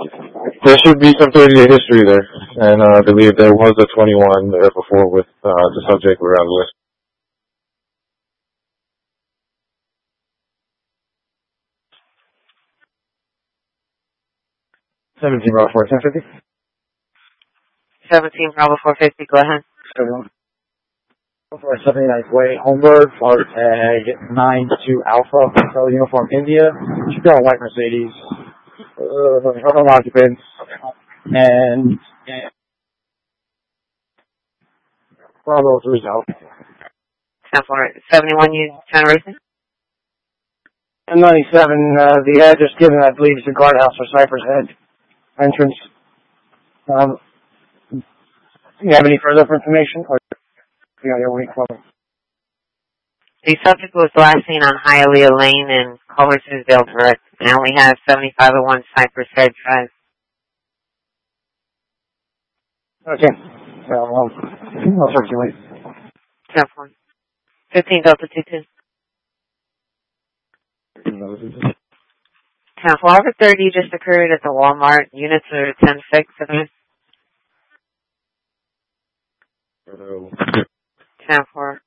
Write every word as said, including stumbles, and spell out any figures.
There should be some thirty-day history there, and uh, I believe there was a twenty-one there before with uh, the subject we're on the list. seventeen Bravo four, ten fifty. seventeen Bravo four fifty, go ahead. For seventy-ninth Way, Holmberg, Flight Tag nine two Alpha, Hotel Uniform India. She's got a white Mercedes, uh, her own occupants, and yeah. Bravo three South. ten four, seventy-one, you China Racing? ten ninety-seven, uh, the address given, I believe, is the guardhouse or Cypress Head entrance. Um, do you have any further information? Or you know, your week club? The subject was last seen on Hialeah Lane in Culversville Direct. Now we have seventy-five oh one Cypress Head Drive. Okay. Well, well, I'll circulate. ten four. fifteen Delta two two. ten four, over thirty just occurred at the Walmart. Units are ten six. ten four.